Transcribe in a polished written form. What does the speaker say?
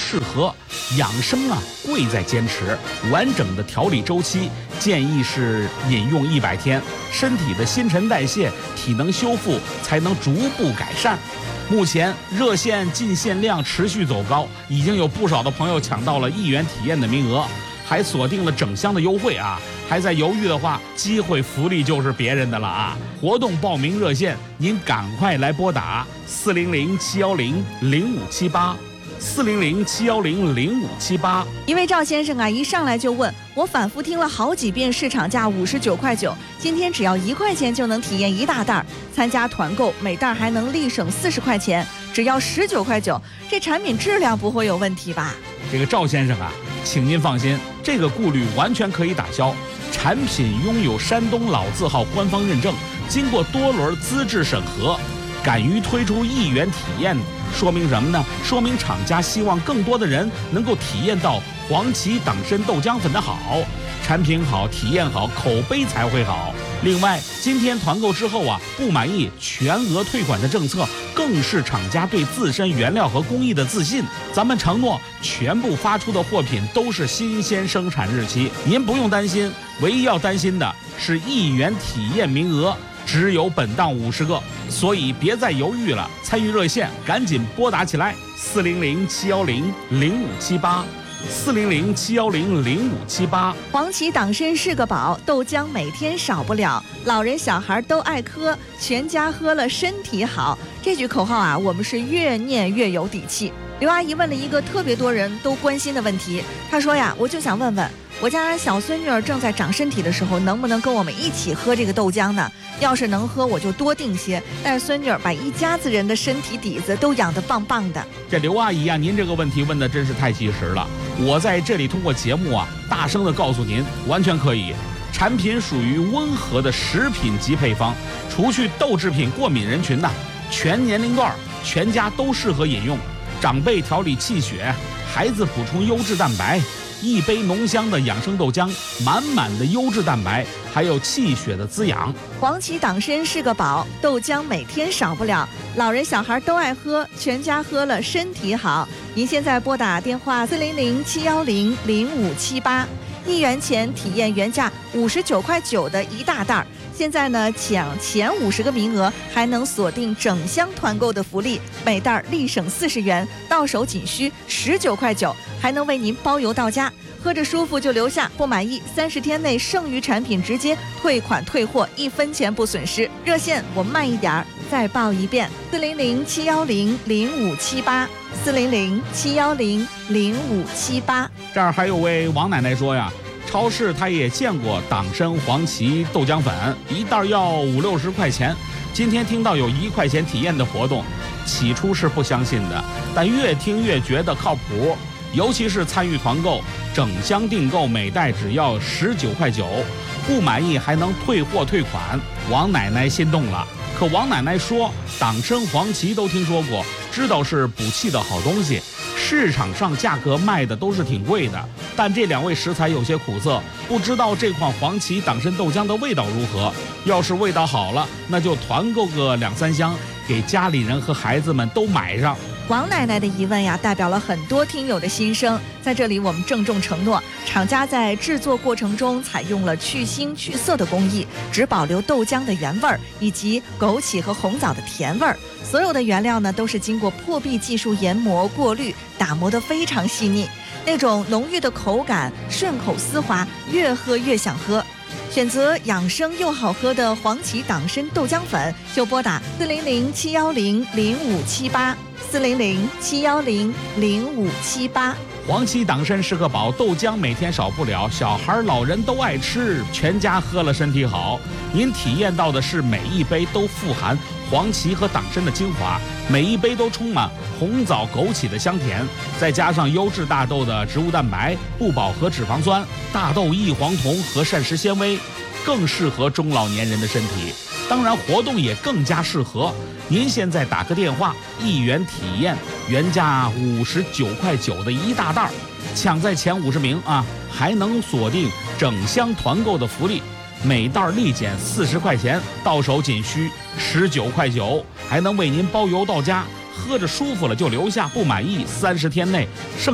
适合。养生啊，贵在坚持。完整的调理周期建议是饮用100天，身体的新陈代谢、体能修复才能逐步改善。目前热线进线量持续走高，已经有不少的朋友抢到了1元体验的名额，还锁定了整箱的优惠啊！还在犹豫的话，机会福利就是别人的了啊！活动报名热线，您赶快来拨打400-710-0578，400-710-0578。 一位赵先生啊，一上来就问我，反复听了好几遍市场价59.9块，今天只要1块钱就能体验1大袋，参加团购每袋还能立省40块钱，只要19.9块，这产品质量不会有问题吧？ 这个赵先生啊，请您放心，这个顾虑完全可以打消。产品拥有山东老字号官方认证，经过多轮资质审核，敢于推出1元体验，说明什么呢？说明厂家希望更多的人能够体验到黄芪党参豆浆粉的好，产品好，体验好，口碑才会好。另外，今天团购之后啊，不满意全额退款的政策，更是厂家对自身原料和工艺的自信。咱们承诺全部发出的货品都是新鲜生产日期，您不用担心。唯一要担心的是1元体验名额只有本档50个，所以别再犹豫了，参与热线赶紧拨打起来，400-710-0578，400-710-0578。 黄芪党参是个宝，豆浆每天少不了，老人小孩都爱喝，全家喝了身体好。这句口号啊，我们是越念越有底气。刘阿姨问了一个特别多人都关心的问题，她说呀，我就想问问，我家小孙女儿正在长身体的时候，能不能跟我们一起喝这个豆浆呢？要是能喝，我就多订些，带孙女儿把一家子人的身体底子都养得棒棒的。 这刘阿姨啊，您这个问题问的真是太及时了。我在这里通过节目啊，大声的告诉您，完全可以。产品属于温和的食品级配方，除去豆制品过敏人群呐，全年龄段全家都适合饮用。长辈调理气血，孩子补充优质蛋白，一杯浓香的养生豆浆，满满的优质蛋白，还有气血的滋养。 黄芪党参是个宝，豆浆每天少不了，老人小孩都爱喝，全家喝了身体好。您现在拨打电话400-710-0578，1元钱体验原价59.9块的1大袋。现在呢，抢前50个名额，还能锁定整箱团购的福利，每袋立省40元，到手仅需19.9块，还能为您包邮到家。喝着舒服就留下，不满意30天内剩余产品直接退款退货，1分钱不损失。热线我慢一点再报一遍，400-710-0578，400-710-0578。 这儿还有位王奶奶说呀，超市她也见过党参黄芪豆浆粉，一袋要50-60块钱。今天听到有1块钱体验的活动，起初是不相信的，但越听越觉得靠谱。尤其是参与团购，整箱订购每袋只要19.9块，不满意还能退货退款。王奶奶心动了。可王奶奶说，党参黄芪都听说过，知道是补气的好东西，市场上价格卖的都是挺贵的，但这2位食材有些苦涩，不知道这款黄芪党参豆浆的味道如何。要是味道好了，那就团购个2-3箱，给家里人和孩子们都买上。 王奶奶的疑问呀，代表了很多听友的心声。在这里，我们郑重承诺，厂家在制作过程中采用了去腥去涩的工艺，只保留豆浆的原味儿以及枸杞和红枣的甜味儿。所有的原料呢，都是经过破壁技术研磨、过滤、打磨得非常细腻，那种浓郁的口感，顺口丝滑，越喝越想喝。选择养生又好喝的黄芪党参豆浆粉，就拨打400-710-0578，400-710-0578。 黄芪党参是个宝，豆浆每天少不了，小孩老人都爱吃，全家喝了身体好。您体验到的是每一杯都富含黄芪和党参的精华，每一杯都充满红枣枸杞的香甜，再加上优质大豆的植物蛋白、不饱和脂肪酸、大豆异黄酮和膳食纤维，更适合中老年人的身体。当然活动也更加适合。您现在打个电话，1元体验，原价59.9块的1大袋，抢在前50名啊，还能锁定整箱团购的福利，每袋立减40块钱，到手仅需19.9块，还能为您包邮到家。喝着舒服了就留下，不满意30天内剩